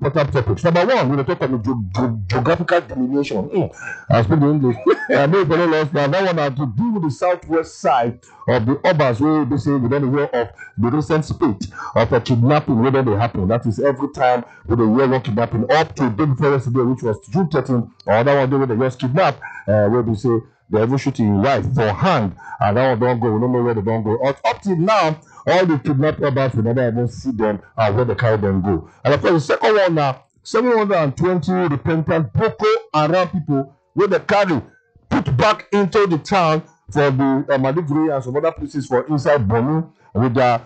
important topics. Number one, we're going to talk about geographical delineation. I speak the English. Maybe lost now. That one has to do with the southwest side of the Obas, where they say we don't hear of the recent spate of a kidnapping, whether they happen. That is every time with the year one kidnapping up to day before yesterday, which was June 13, or that one day where they just kidnap, where they say they even shooting wife for hand, and that one don't go. We don't know where they don't go. Up till now, all the kidnapped Obas, we never even see them and where they carry them go. And of course, the second one now, 720 repentant Boko Haram people where they carry put back into the town for the Maiduguri and some other places for inside Borno with their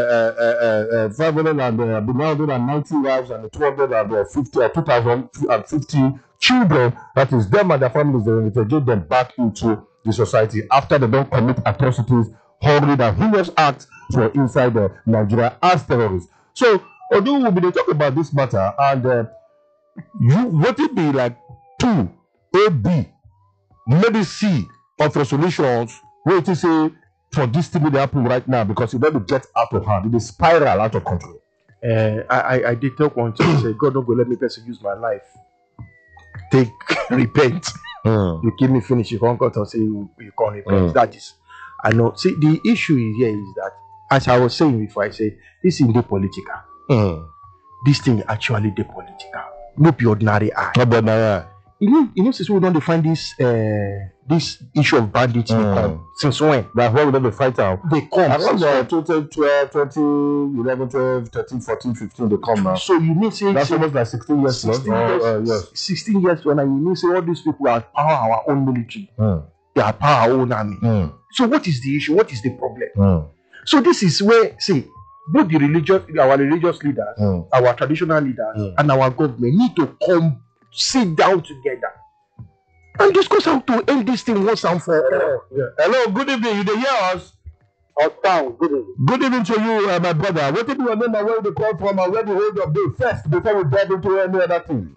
590 wives and 250 or 2,050 children. That is them and their families. They integrate them back into the society after they don't commit atrocities, horrid and heinous acts for inside Nigeria as terrorists. So, although we'll be talking about this matter, and what it be like 2 AB maybe C of resolutions where it is say for this thing that happen right now because it doesn't get out of hand, it is spiral out of control. I did talk one time say God don't go let me person use my life. Take repent. You give me finish, you can't cut and say you can't repent. That is I know. See the issue here is that as I was saying before, I say this is the political. This thing actually the political. No be ordinary act. You know, since we don't define this issue of bandits, since when? That's why we don't fight out. They come. I remember 2012, 2011, 12, 13, 14, 15, they come now. So you mean say that's almost like 16 years. 16 years, yes. 16 years when you mean say all these people are power our own military. They are power our own army. So what is the issue? What is the problem? So this is where, see, both our religious leaders, our traditional leaders, and our government need to come sit down together and discuss how to end this thing once and for all. Hello, good evening. You hear us? Good evening. Good evening to you, my brother. What is your name and where you call from and where the hold of day first before we dive into any other thing?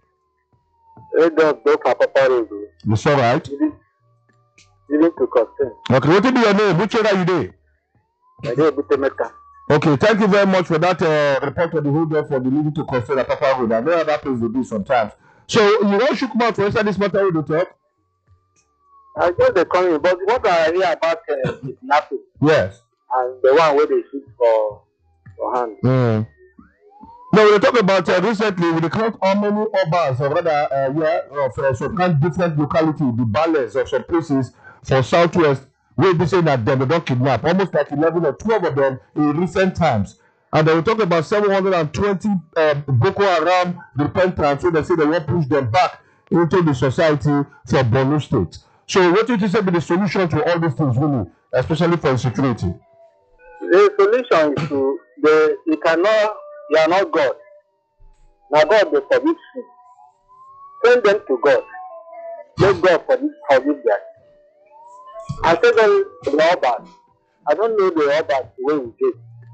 It's all right. Okay, what is your name? Which area are you there? Okay, thank you very much for that report on the hold up for the living to consider Papa Road. I know how that place will be sometimes. So you want shook mouth to answer this matter with the talk? I just the coming, but what I hear about kidnapping. Yes. And the one where they shoot for hand. No, we talk about recently we count how many Obas or rather of some kind of different locality, the balance of some places for southwest where they say that they don't kidnap almost like 11 or 12 of them in recent times. And then we talk about 720 Boko Haram repentance, so they say they want to push them back into the society for Borno State. So what do you say be the solution to all these things, really, especially for security? The solution is to you are not God. Now God will forgive you. Send them to God. Let God forgive them. I said them to the Obas. I don't know the Obas the way we did.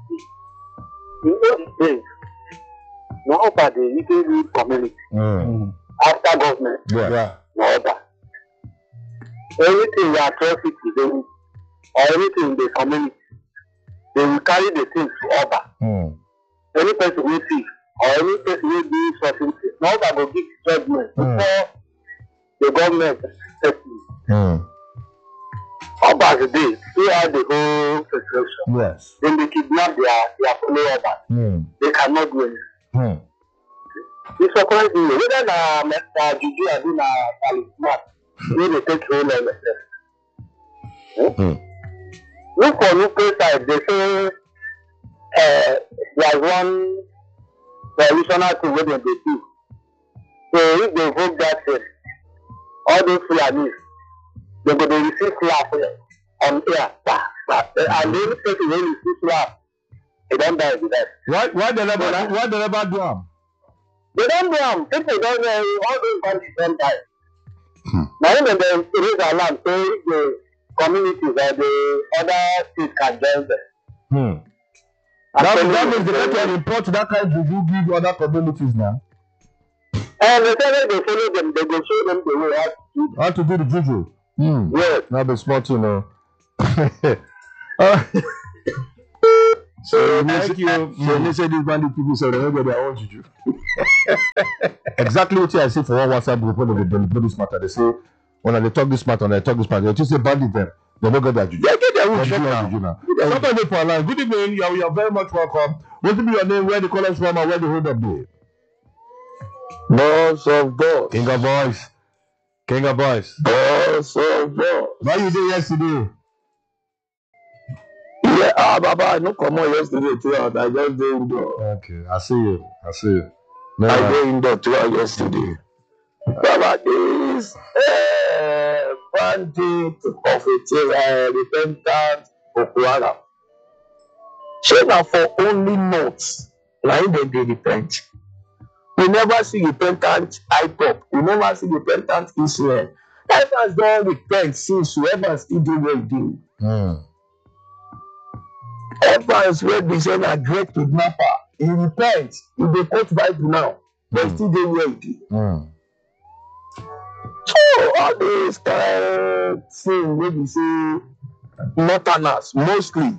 In those days, no Oba they usually lead community. After government, no Oba. Anything the atrocity they will, or anything in the community, they will carry the things to Oba. Any person will see, or any person will do something, no Oba will give judgment before the government settles. Oba today, throughout the whole situation. Yes. When they kidnap their fellow Oba, they cannot do anything. It's surprising me. Whether na Juju or na talisman, when they take hold of themselves. Look for local side, they say there's one traditional thing where they do. So if they vote that thing, all those Fulanis, they go to receive slap on air. And the only person when you see slap, they don't die with that. Why they never do them? They don't do them. People don't know, all those bandits don't die. Now when they raise alarm, so the communities or the other states can join them. That means they can report that kind of juju give other communities now. And they say they follow them, they go show them the way how to do the juju. Yes. Not be smart, you know. So thank you. So they say these bandit people say they don't get their own juju. Exactly what I say for one WhatsApp group when they deliberate this matter. They say when they talk this matter, they just say bandit them. They don't get their juju. They get their own They juju get their now. juju now. Sometimes they for life. Good evening. You are very much welcome. What will be your name? Where the call us from and where the hold up day? Boss of boss. King of boys. King of boys. Boss of boss. Why you did yesterday? Yeah, Baba, I no come on yesterday throughout. I just did indoor. Okay, I see you. No, I did indoor throughout yesterday. Baba, this bandit of a repentant Boko Haram. She na for only notes. Like they repent. We never see repentant IPOP. We never see repentant Israel. Evans don't repent since whoever still do what he do. Evans wey be say na great kidnapper. He repent. He dey quote Bible now. But still dey where he dey. So all these kind thing wey be say northerners mostly.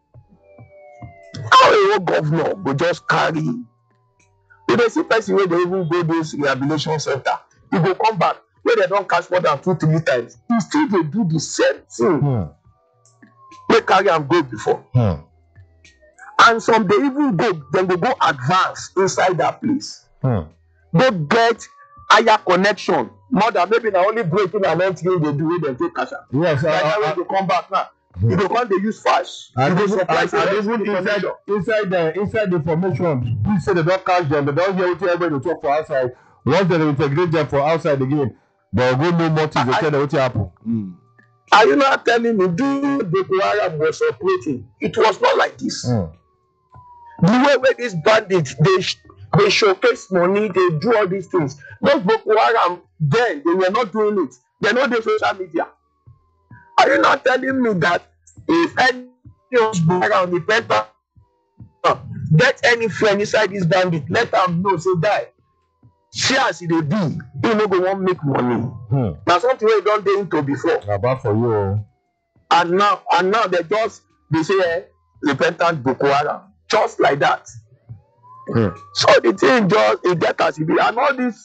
How a whole governor go just carry? You dey see person wey dey even go those rehabilitation center. He go come back wey dem don catch more than 2-3 times. He still dey do the same thing. Wey carry am go before. And some dey even go, dem go go advance inside that place. Go get higher connection more than maybe na only breaking and entering dey do wey dem take catch am. Yes, Like that way go come back now. You go come dey use flash. You go supply even inside the formation, people say they don't catch them, they don't hear what everybody talk for outside. Once they integrate them for outside again, they'll go no more things, they tell them what happen. Are you not telling me the Boko Haram was operating? It was not like this. The way where these bandits they showcase money, they do all these things. Those Boko Haram then they were not doing it. They know the social media. Are you not telling me that if any of Boko Haram repent get any friend inside this bandit, let them know say die. See as they be, you no go wan make money. Na something wey you don dey into before. Na bad for you. And now they say repentant Boko Haram. Just like that. So the thing just it get as it be. And all this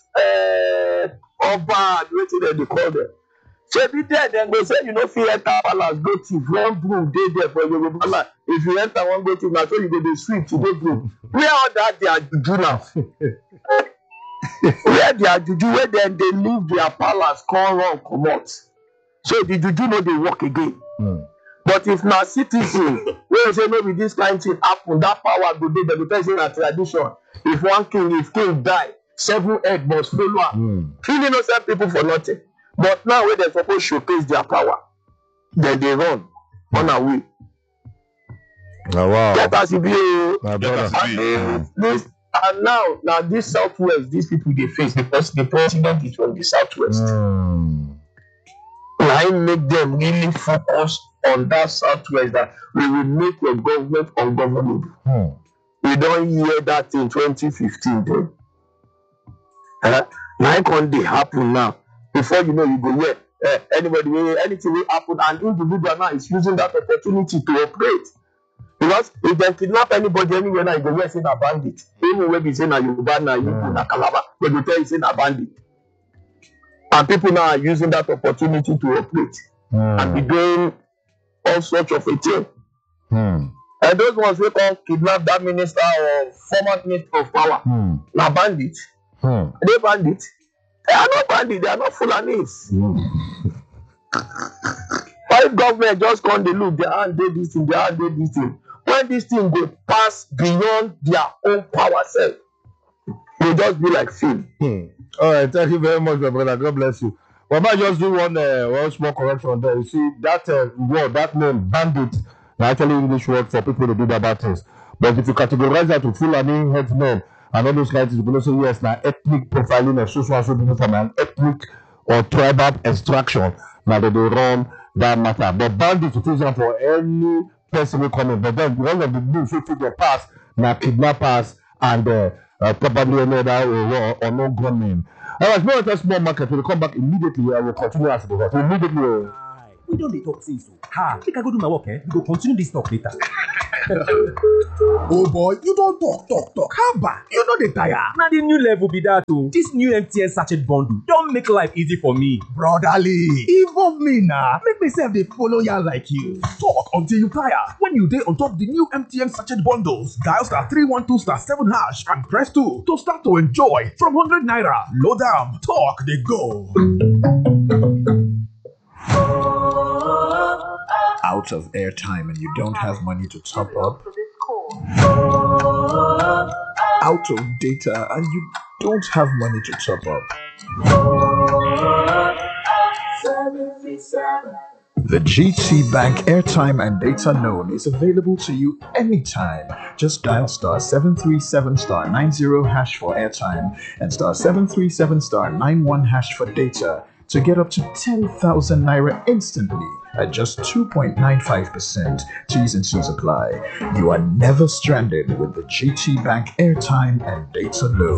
Oba, wetin they call them. So be there, then go say you no fit enter palace, go thief. One broom dey there for your palace. If you enter one go thief, na so you go dey sweep to go broom. Where all that they are juju now? Where they are juju, where then they leave their palace, come run, comot. So the juju no dey work again. But if na citizen wey say maybe this kind thing happen, that power go dey. Dem go tell you say na tradition. If king die, 7 head must follow am. Killing innocent people for nothing. But now wey dem suppose showcase their power, then they run away. Oh, wow. Get as e be o. And now this southwest, these people dey face because the president is from the southwest. Na im make them really focus on that southwest, that we will make your government ungovernable. We don hear that in 2015 then. Na im come dey happen now. Before you know, you go hear anything wey happen, and individual now is using that opportunity to operate. Because if dem kidnap anybody anywhere now, you go hear say na bandit. Even wey be say na Yoruba, na Igbo, na Calabar, they go tell you say na bandit. And people now are using that opportunity to operate and be doing all sorts of a thing. And those ones wey come kidnap that minister or former minister of power, na bandit. Are they bandit? They are not bandit, they are not Fulanis. Why government just come dey look, their hand dey this thing, their hand dey this thing. When this thing go pass beyond their own power self, they just be like film. All right, thank you very much, my brother. God bless you. Well, I might just do one small correction there. You see, that word, that name, bandit, actually English word for people to do their bad things. But if you categorize that to Fulani headsmen and all those kinds of things, you will say, yes, now ethnic profiling of social people from an ethnic or tribal extraction. Now they run that matter. But bandits, for example, for any person will come in. But then one of the news who took the past, now kidnappers and probably another or no gunmen. All right, no other small market. We'll come back immediately. I will continue after the work. Immediately. We don't talk things. Make I go do my work. We go continue this talk later. Oh boy, you don't talk. How about you know the tire? Now the new level be that too. This new MTN sachet bundle don't make life easy for me. Brotherly, involve me now. Make myself they follow ya like you. Talk until you tire. When you day on top the new MTN sachet bundles, dial *312*7# and press 2 to start to enjoy from 100 naira. Load down, talk they go. Out of airtime and you don't have money to top up. Out of data and you don't have money to top up. The GT Bank airtime and data loan is available to you anytime. Just dial *737*90# for airtime and *737*91# for data to get up to 10,000 naira instantly at just 2.95%. T's and C's apply. You are never stranded with the GT Bank airtime and data loan.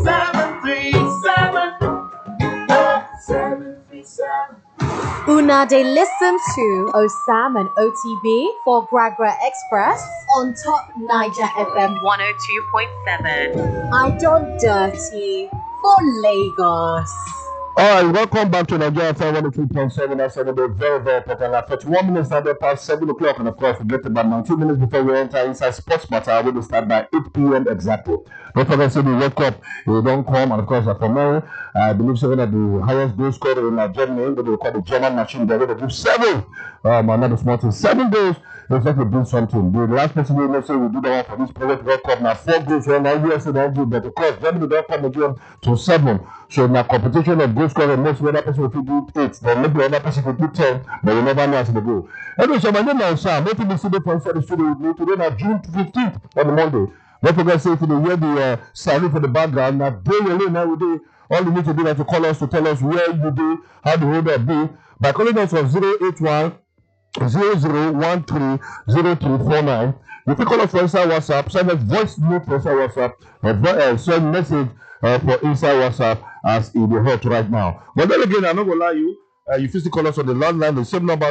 737. Una de listen to Osam and OTB for Gragra Express on Top Niger FM 102.7. I don't dirty for Lagos. All right, welcome back to Nigeria FM 102.7. That's very, very important. Like 31 minutes now, past 7 o'clock, and of course, we get about 19 minutes before we enter inside Sports Matter. We will start by 8 p.m. exactly. Don't forget to wake up, you don't come, and of course, for Mary, I believe so that the highest goal scorer in Germany, they will call the German machine, they're going to give 7. Another small thing, 7 goals. It's like we do something. The last person we know say we do that one for this project World Cup now 4 goals right now. USA don't do, but of course Germany don't come again to 7. So now competition of goal scorer, most other person will do 8. Then maybe another person will do 10, but you never know as they go. Anyway, so my name is Sam. Let me see the point for the studio with me today now June 15th on Monday. Don't forget say to the hear the salute for the background. Now day alone now we do all you need to do is to call us to tell us where you do, how the hold up be by calling us on 081 00130349. You can call us for inside WhatsApp, send us voice note for inside WhatsApp, send message for inside WhatsApp as it is hot right now. But then again, I'm not gonna lie you. You physically call us on the landline, the same number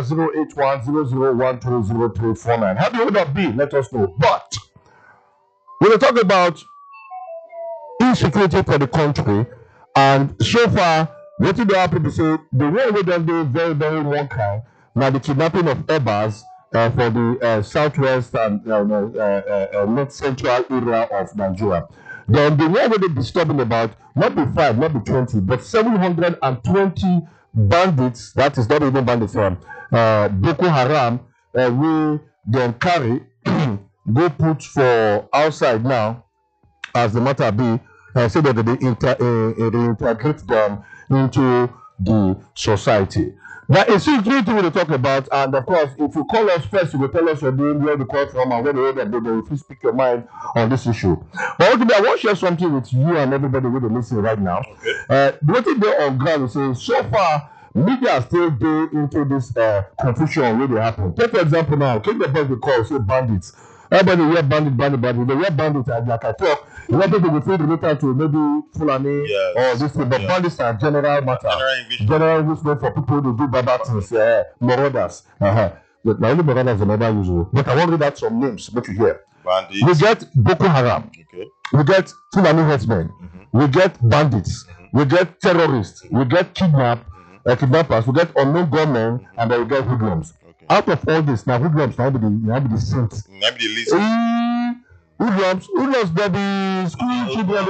08100130349. How do you hold up be? Let us know. But we're gonna talk about insecurity for the country, and so far, what did happen to say the way we don't do very, very one kind. Now the kidnapping of Ebas for the southwest and north central area of Nigeria. Then the one they're disturbing about not the 5, not the 20, but 720 bandits. That is not even bandits from Boko Haram. We then carry go put for outside now, as the matter be, so that they integrate them into the society. That is three things we'll talk about, and of course, if you call us first, you will tell us your name, where you call from, and where they if you speak your mind on this issue. But ultimately, I want to share something with you and everybody who is listening right now. What is there on ground? So far, media still go into this confusion where they happen. Take for example now, take the boys we call say bandits. Everybody wear bandit. They wear bandits, and like I talk, you want people to feel related to maybe Fulani or this thing, but bandits are general matter. General Englishment for people to do bad things, marauders. But now only marauders are never usual. But I want to read out some names, but you hear. Bandits. We get Boko Haram. Okay. We get Fulani herdsmen. We get bandits. We get terrorists. We get kidnappers. We get unknown gunmen, and then we get hoodlums. Out of all this, now hoodlums now be the saints. Now be the least. Hoodlums, they be school children,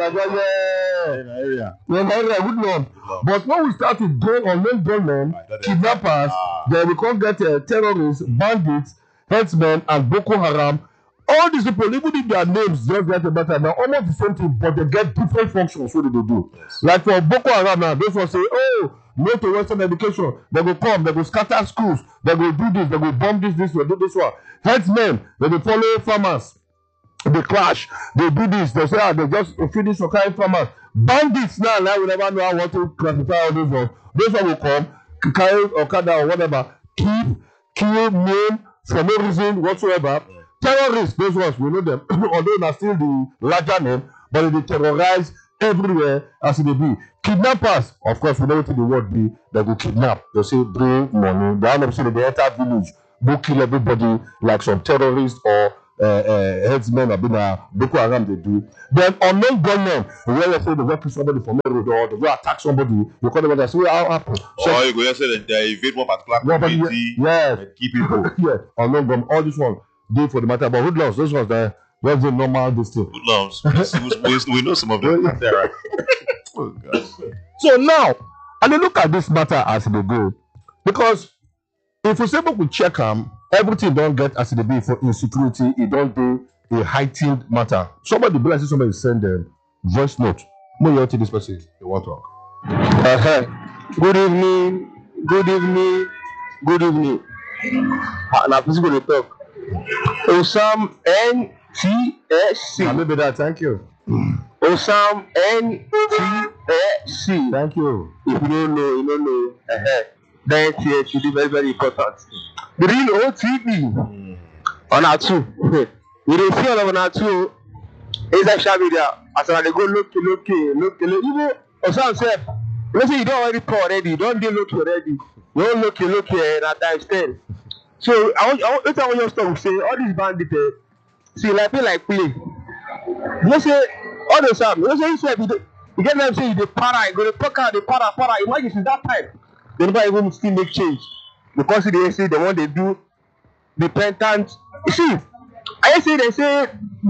hoodlums. But when we start to go on main gunmen, kidnappers, then we can't get terrorists, bandits, herdsmen, and Boko Haram. All these people, even if their names just get better, now almost the same thing, but they get different functions. What do they do? Yes. Like for Boko Haram now, those ones say, oh, no to Western education. They go come, they go scatter schools, they go do this, they go bomb this, they do this one. Herdsmen, they go follow farmers. They clash, they do this, they say, they just finish for carrying farmers. Bandits now we never know how to classify all those ones. Those ones will come, carry Okada or whatever, kill, maim, for no reason whatsoever. Terrorists, those ones, we know them, although they're still the larger name, but they terrorize everywhere as it may be. Kidnappers, of course, we know what the word be, they go kidnap. They say bring money, they end up saying they enter village, go kill everybody like some terrorists or headsmen have been Boko Haram they do. Then unknown gunmen, where they say they will kill somebody from the road or they will attack somebody, you call them and say, how happen? Or you go say that they invade one particular community and keep people. Yes, unknown gunmen, all this one, do for the matter. But hoodlums, those ones there, where's the normal this thing? Hoodlums, we know some of them. There, right? Oh, God. So now, and they look at this matter as they go. Because if we say we check everything don't get as it be for insecurity, it don't do a heightened matter. Somebody be like somebody send them voice note. More you to this person, they want to talk. Good evening, good evening, good evening. Now please go to talk. Osam NTSC. Maybe that, thank you. Osam NTSC. Thank you. If you don't know, you don't know. Then TSC is very, very important. Green OTV on our two. We don't see all of our two. It's a social media. As I go look. Even Osam said, let's say you don't already pour already, you don't do look already. You don't look here at times 10. So I want your stuff say all these bandits see like play like play. You say all the time, you say you get them say you para, you go to talk out the para. Imagine since that time they never even still make change because they say they want to do repentant. You see, I say they say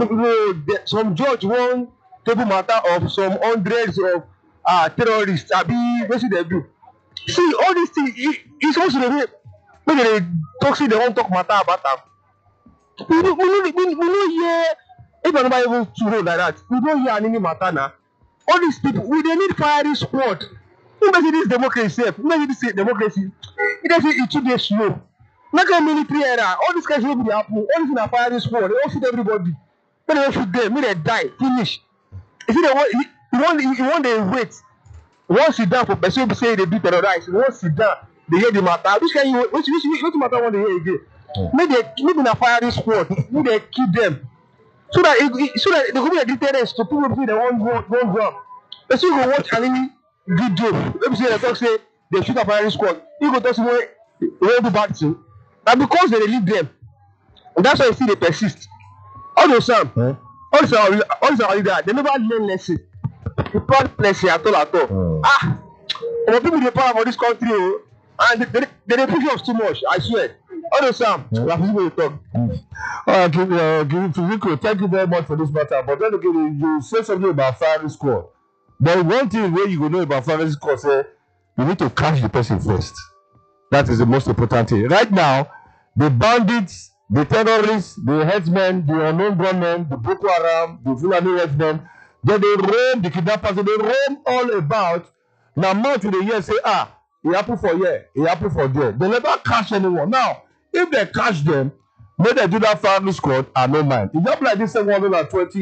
some judge won table matter of some hundreds of terrorists. What should they do? See all these things. It's supposed to be. When they talk, they won't talk matter about them. We don't hear. If I'm not able to hold like that, we don't hear any matter now. All these people, they need firing squad. Who makes this democracy safe? Who makes this democracy? It doesn't. It should be slow. Like a military era, all these guys will be happen. All these in a firing squad, they all shoot everybody. When they shoot them, when they die, finish. You see, you want they wait. Once sit down for person say they be terrorized. Once sit down. They hear the matter. Which matter want to hear again? Maybe in a firing squad. Maybe they kill them. So that they go be a deterrence to people say they want job. They still go watch any video. Let me say they talk say they shoot a firing squad. You go talk say they won't do bad thing. And because they leave them, and that's why you see they persist. All those all these are leaders. They never learn lesson. They plan lesson at all. But people they power for this country. And they push us too much, I swear. All Sam, you talk. Thank you very much for this matter. But then again, you say something about firing squad. But one thing where you go know about firing squad, say you need to catch the person first. That is the most important thing. Right now, the bandits, the terrorists, the headsmen, the unknown gunmen, the Boko Haram, the Fulani headsmen, they roam, the kidnappers, they roam all about. Now, more to the year say, it happened for here, it happened for there. They never catch anyone. Now, if they catch them, may they do that firing squad, I don't mind. It's just like this 720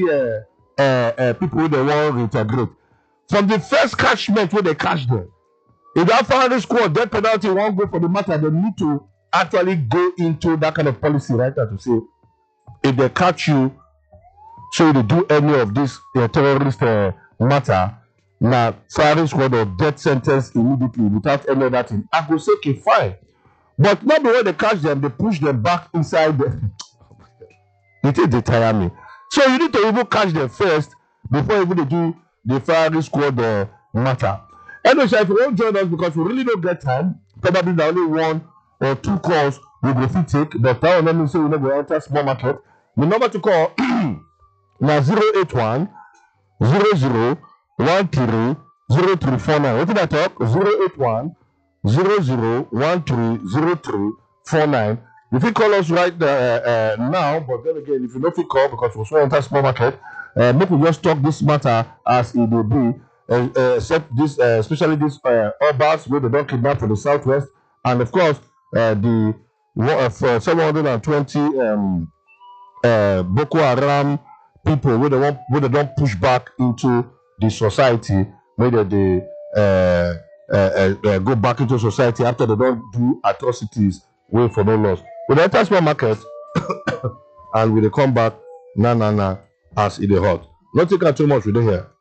people they want to reintegrate. From the first catchment where they catch them, if that firing squad, death penalty won't go for the matter, they need to actually go into that kind of policy right now to say, if they catch you, so they do any of this terrorist matter, now firing squad or death sentence immediately without any of that thing. I could say okay, fine. But not the way they catch them, they push them back inside the they tire me. So you need to even catch them first before even they do the firing squad matter. Anyway, so if you won't join us because we really don't get time, probably the only one or two calls we will take, but that will not mean so we never enter small market. The number to call now 081 00 130349. What did I talk? 081 00130349. If you call us right now, but then again, if you don't call because we want enter small market, make we just talk this matter as it will be, except this, especially this Obas where they don't kidnap from the southwest, and of course the 720 Boko Haram people where they don't push back into the society, whether they go back into society after they don't do atrocities way for no loss. We enter small market and we come back na as it is hot. Not take too much we do here.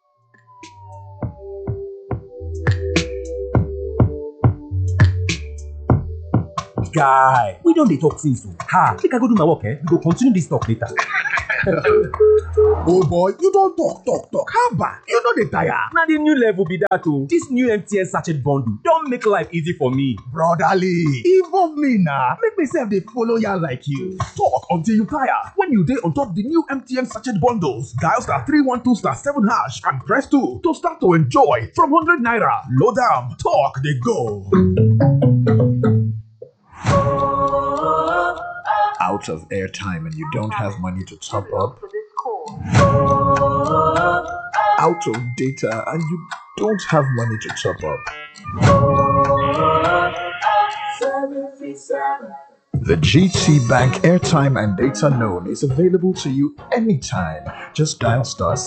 Guy, we don't dey talk since o. Make I go do my work, we go continue this talk later. Oh boy, you don't talk. How about you know the tire? Now the new level be that too. This new MTN sachet bundle don't make life easy for me. Brotherly, involve me now. Make myself they follow ya like you. Talk until you tire. When you day on top the new MTN sachet bundles, dial *312*7# and press 2 to start to enjoy from 100 naira. Load down, talk they go. Out of airtime and you don't have money to top up? Out of data and you don't have money to top up? The GT Bank airtime and data loan is available to you anytime. Just dial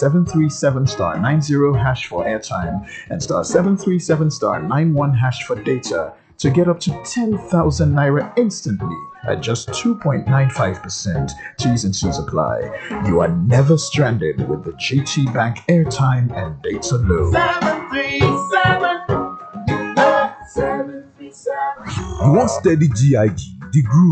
*737*90# for airtime and *737*91# for data to get up to 10,000 naira instantly at just 2.95%. T's and C's apply. You are never stranded with the GT Bank airtime and data loan. 737. You want steady GIG, the groove.